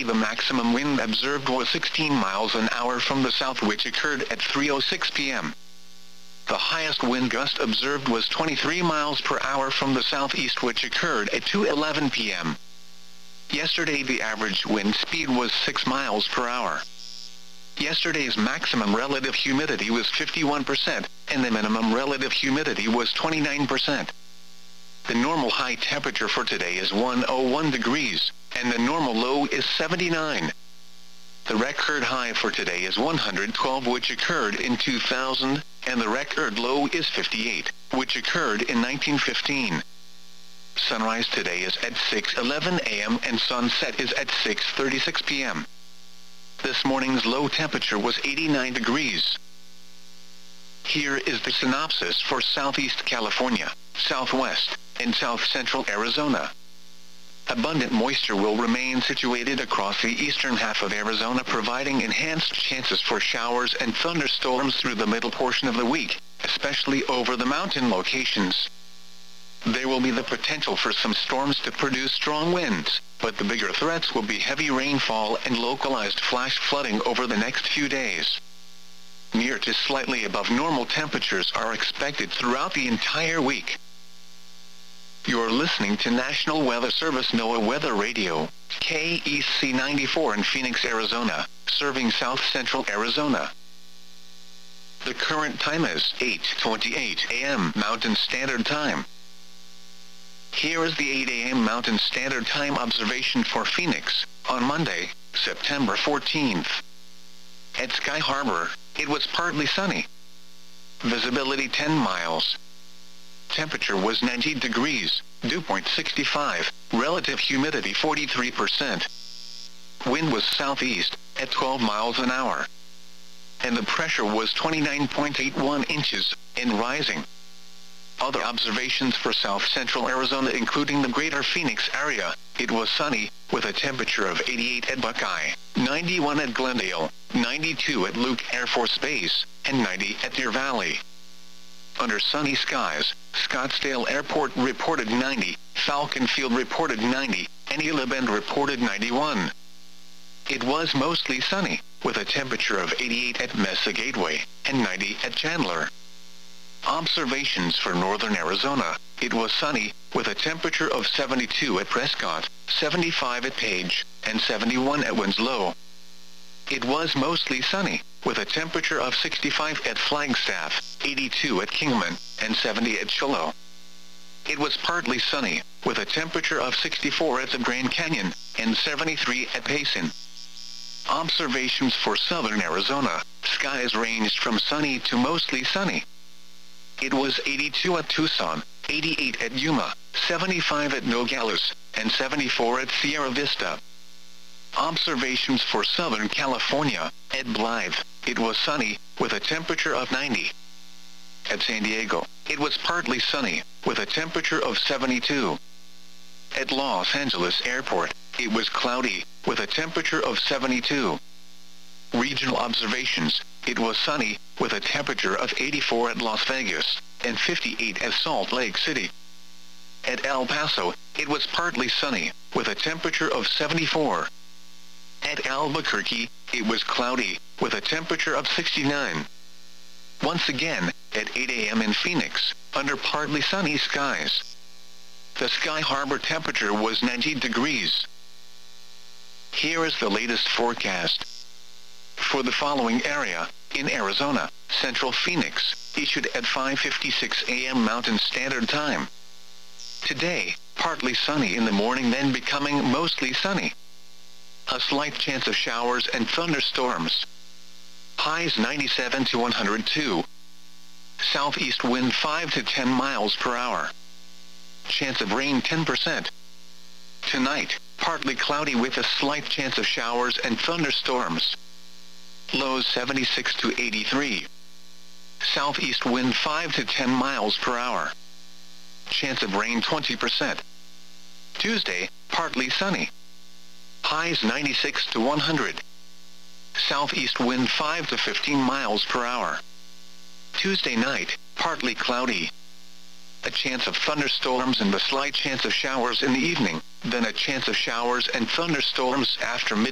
Yesterday the maximum wind observed was 16 miles an hour from the south, which occurred at 3:06 p.m. The highest wind gust observed was 23 miles per hour from the southeast, which occurred at 2:11 p.m. Yesterday the average wind speed was 6 miles per hour. Yesterday's maximum relative humidity was 51%, and the minimum relative humidity was 29%. The normal high temperature for today is 101 degrees, and the normal low is 79. The record high for today is 112, which occurred in 2000, and the record low is 58, which occurred in 1915. Sunrise today is at 6:11 a.m. and sunset is at 6:36 p.m. This morning's low temperature was 89 degrees. Here is the synopsis for Southeast California, Southwest, and South Central Arizona. Abundant moisture will remain situated across the eastern half of Arizona, providing enhanced chances for showers and thunderstorms through the middle portion of the week, especially over the mountain locations. There will be the potential for some storms to produce strong winds, but the bigger threats will be heavy rainfall and localized flash flooding over the next few days. Near to slightly above normal temperatures are expected throughout the entire week. You're listening to National Weather Service NOAA Weather Radio, KEC 94 in Phoenix, Arizona, serving South Central Arizona. The current time is 8:28 a.m. Mountain Standard Time. Here is the 8 a.m. Mountain Standard Time observation for Phoenix, on Monday, September 14th. At Sky Harbor, it was partly sunny. Visibility 10 miles. Temperature was 90 degrees, dew point 65, relative humidity 43%. Wind was southeast, at 12 miles an hour. And the pressure was 29.81 inches, and rising. Other observations for South Central Arizona, including the greater Phoenix area, it was sunny, with a temperature of 88 at Buckeye, 91 at Glendale, 92 at Luke Air Force Base, and 90 at Deer Valley. Under sunny skies, Scottsdale Airport reported 90, Falcon Field reported 90, and Gila Bend reported 91. It was mostly sunny, with a temperature of 88 at Mesa Gateway, and 90 at Chandler. Observations for northern Arizona, it was sunny, with a temperature of 72 at Prescott, 75 at Page, and 71 at Winslow. It was mostly sunny, with a temperature of 65 at Flagstaff, 82 at Kingman, and 70 at Shiloh. It was partly sunny, with a temperature of 64 at the Grand Canyon, and 73 at Payson. Observations for southern Arizona, skies ranged from sunny to mostly sunny. It was 82 at Tucson, 88 at Yuma, 75 at Nogales, and 74 at Sierra Vista. Observations for Southern California, at Blythe, it was sunny, with a temperature of 90. At San Diego, it was partly sunny, with a temperature of 72. At Los Angeles Airport, it was cloudy, with a temperature of 72. Regional observations, it was sunny, with a temperature of 84 at Las Vegas, and 58 at Salt Lake City. At El Paso, it was partly sunny, with a temperature of 74. At Albuquerque, it was cloudy, with a temperature of 69. Once again, at 8 a.m. in Phoenix, under partly sunny skies. The Sky Harbor temperature was 90 degrees. Here is the latest forecast. For the following area, in Arizona, Central Phoenix, issued at 5:56 a.m. Mountain Standard Time. Today, partly sunny in the morning, then becoming mostly sunny. A slight chance of showers and thunderstorms. Highs 97 to 102. Southeast wind 5 to 10 miles per hour. Chance of rain 10%. Tonight, partly cloudy with a slight chance of showers and thunderstorms. Lows 76 to 83. Southeast wind 5 to 10 miles per hour. Chance of rain 20%. Tuesday, partly sunny. Highs 96 to 100. Southeast wind 5 to 15 miles per hour. Tuesday night, partly cloudy. A chance of thunderstorms and a slight chance of showers in the evening, then a chance of showers and thunderstorms after midnight.